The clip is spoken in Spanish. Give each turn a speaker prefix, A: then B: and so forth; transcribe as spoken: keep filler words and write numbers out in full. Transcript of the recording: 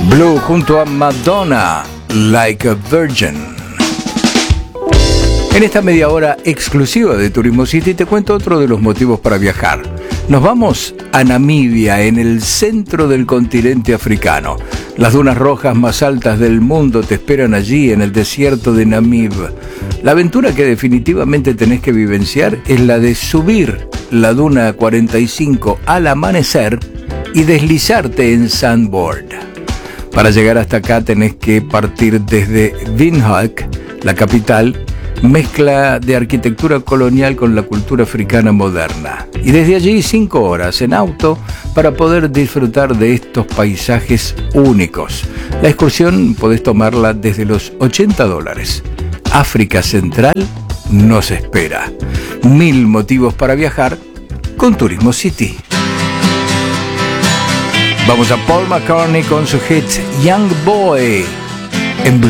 A: Blue junto a Madonna, Like a Virgin. En esta media hora exclusiva de Turismo City te cuento otro de los motivos para viajar. Nos vamos a Namibia, en el centro del continente africano. Las dunas rojas más altas del mundo te esperan allí, en el desierto de Namib. La aventura que definitivamente tenés que vivenciar es la de subir la duna cuarenta y cinco al amanecer y deslizarte en sandboard. Para llegar hasta acá tenés que partir desde Windhoek, la capital, mezcla de arquitectura colonial con la cultura africana moderna. Y desde allí cinco horas en auto para poder disfrutar de estos paisajes únicos. La excursión podés tomarla desde los ochenta dólares. África Central nos espera. Mil motivos para viajar con Turismo City. Vamos a Paul McCartney con su hit Young Boy en